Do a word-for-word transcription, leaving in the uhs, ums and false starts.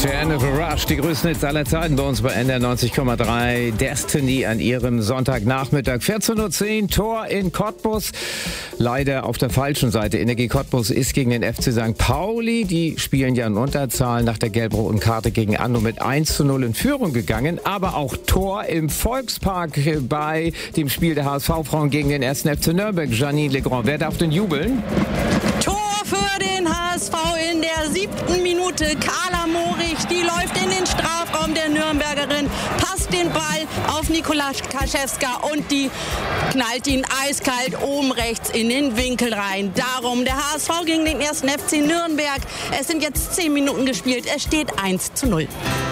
Jennifer Rush, die größten Hits aller Zeiten bei uns bei N D R neunzig Komma drei. Destiny an ihrem Sonntagnachmittag. vierzehn Uhr zehn, Tor in Cottbus. Leider auf der falschen Seite. Energie Cottbus ist gegen den F C Sankt Pauli. Die spielen ja in Unterzahl nach der gelb-roten Karte gegen Anno mit eins zu null in Führung gegangen. Aber auch Tor im Volkspark bei dem Spiel der H S V-Frauen gegen den ersten F C Nürnberg. Janine Legrand, wer darf denn jubeln? Tor für den H S V in der siebten Minute. Carla Morich, die läuft in den Strafraum der Nürnbergerin, passt den Ball auf Nikola Kaschewska und die knallt ihn eiskalt oben rechts in den Winkel rein. Darum der H S V gegen den ersten F C Nürnberg. Es sind jetzt zehn Minuten gespielt. Es steht eins zu null.